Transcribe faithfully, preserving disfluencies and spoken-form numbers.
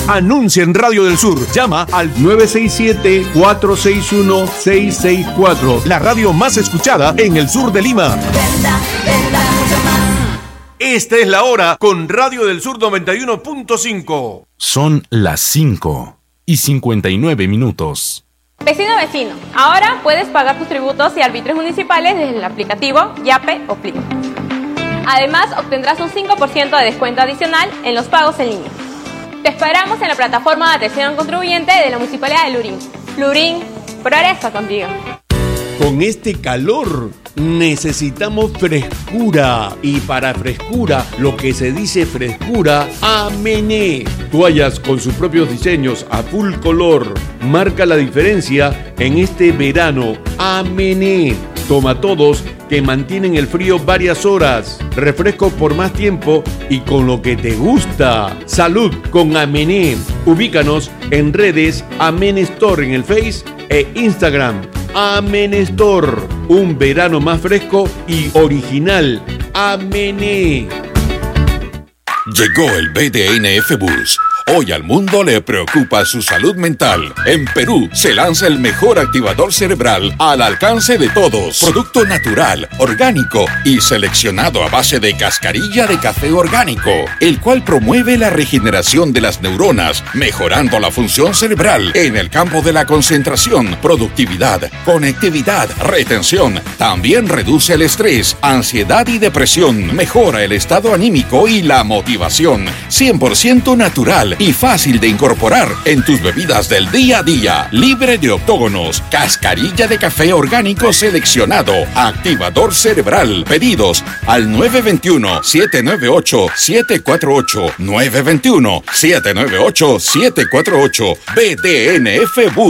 Anuncia en Radio del Sur. Llama al nueve seis siete, cuatro seis uno, seis seis cuatro. La radio más escuchada en el sur de Lima. Venda, venda, mucho más. Esta es la hora con Radio del Sur noventa y uno punto cinco. Son las cinco y cincuenta y nueve minutos. Vecino, vecino, ahora puedes pagar tus tributos y arbitrios municipales desde el aplicativo Yape o Plin. Además, obtendrás un cinco por ciento de descuento adicional en los pagos en línea. Te esperamos en la plataforma de atención al contribuyente de la Municipalidad de Lurín. Lurín, progresa contigo. Con este calor necesitamos frescura, y para frescura, lo que se dice frescura, Amené. Toallas con sus propios diseños a full color. Marca la diferencia en este verano. Amené. Toma todos que mantienen el frío varias horas. Refresco por más tiempo y con lo que te gusta. Salud con Amené. Ubícanos en redes Amen Store en el Face e Instagram. Amen Store. Un verano más fresco y original. Amené. Llegó el B D N F Bus. Hoy al mundo le preocupa su salud mental. En Perú se lanza el mejor activador cerebral al alcance de todos. Producto natural, orgánico y seleccionado a base de cascarilla de café orgánico, el cual promueve la regeneración de las neuronas, mejorando la función cerebral en el campo de la concentración, productividad, conectividad, retención. También reduce el estrés, ansiedad y depresión. Mejora el estado anímico y la motivación. cien por ciento natural y fácil de incorporar en tus bebidas del día a día. Libre de octógonos. Cascarilla de café orgánico seleccionado. Activador cerebral. Pedidos al nueve dos uno, siete nueve ocho, siete cuatro ocho. nueve dos uno, siete nueve ocho, siete cuatro ocho. B D N F Bus.